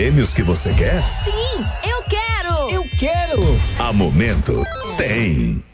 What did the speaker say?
prêmios que você quer? Sim, eu quero! Eu quero! A Momento tem.